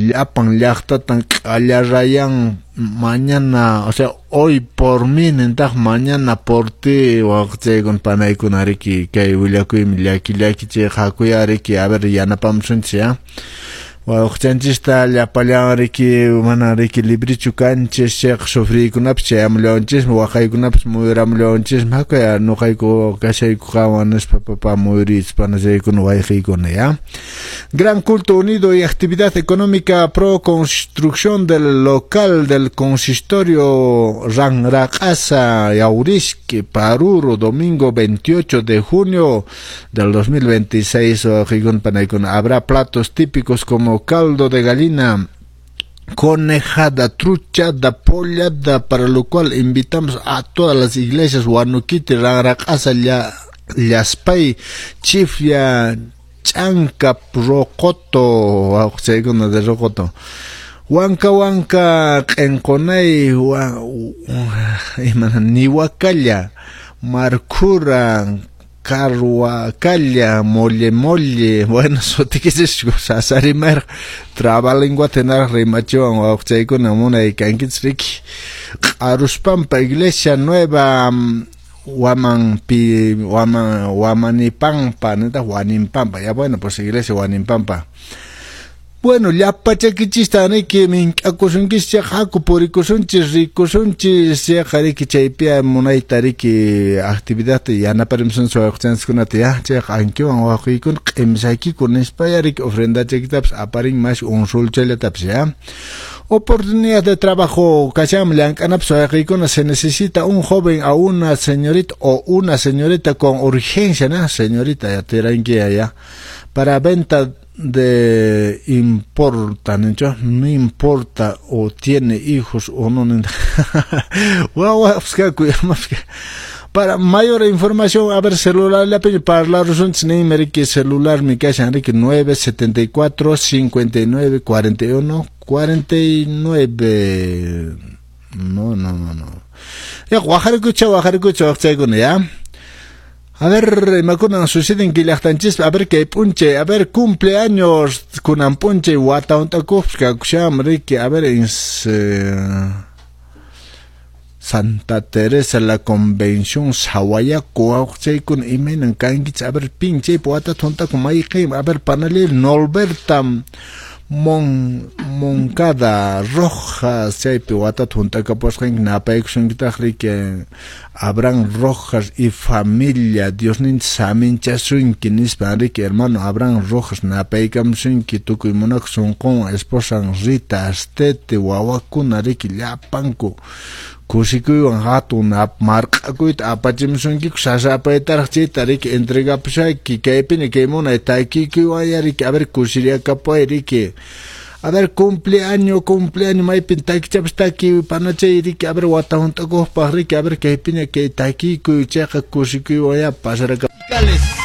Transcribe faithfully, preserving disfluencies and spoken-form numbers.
llapan llaqtatan q'allarayan mañana, o sea, hoy por mí, entaj mañana por ti, waqtaygun panaykunariki kay willakuymi llaki llaki chay qhakuyariki a ver yanapamsunchis ya. Waqtanchista llapallariki manariki librichu kanchis chayqa sufriykunapas chayamullanchis waqaykunapas muyuramullanchis hakaya nuqayku kashayku qawanispa papa muyuris panachaykuna wayqiykuna ya. Gran culto unido y actividad económica pro construcción del local del consistorio Ranraqasa Yauriski Paruro domingo veintiocho de junio del dos mil veintiséis. Habrá platos típicos como caldo de gallina, conejada, truchada, pollada, para lo cual invitamos a todas las iglesias Huanuquiti, Ranraqasa, Llaspay, Chiflia, Chanca, Rocoto, segundo de Rocoto, Huanca, Huanca, Enconay, Nihuacalla, Marcura, Carhuacalla, Molle Molle, bueno, so te quieres cosas, Arimer, Trabalingua tener rimachuan, o sea, con una y Kankitsriki, Aruspampa, Iglesia Nueva, Waman pi Waman Wamanipampa, neta Huanimpampa, ya bueno, pues iglesia Huanimpampa. Bueno, ya pachakichistani que min akusunchis chahaku purikusunchis rikusunchis chahariki chaypia munaytariki actividad yanaparimsun suaqchanskunata ya chahankiwan waqikun qimsaki kunispayarik ofrenda chakitaps aparin mas unsulchalataps ya. Oportunidad de trabajo, se necesita un joven a una señorita o una señorita con urgencia, ¿no? Señorita, ya te ya, para venta de importa, ¿no? No importa o tiene hijos o no. Para mayor información, a ver, celular, la para la razón, que celular, mi casa, Enrique, nueve setenta y cuatro, cincuenta y nueve, cuarenta y uno, cuarenta y nueve. No, no, no, no. Ya, guajarcucha, guajarcucha, ya. A ver, me acuerdo, suceden que las tanchis, a ver, que punche, a ver, cumpleaños, con un punche, guata, un taco, que a ver, es. Santa Teresa la convención Sawaya Coache con Imen Kangich a ver pinche poata tonta con Maike a ver panalil Norberta Mon Moncada Rojas se poata tonta caposren napaixon que Abraham Rojas y familia Dios nin samin chasun kinis pare que hermano Abraham Rojas napaikam sun que tu y monak son con esposa Rita Astete Wawakuna riki la panko Kusiku ang hatun ap mark akuit apachimsun ki kusasa paitar chitarik entrega psa ki kaipin ke mona taiki ki wayari a ver kusiria kapoeri que a ver cumpleaños cumpleaños mai pinta ki chapsta ki panacheiri que a ver watahun to go parri que a ver kaipin ke taiki ku checa kusiku waya pasara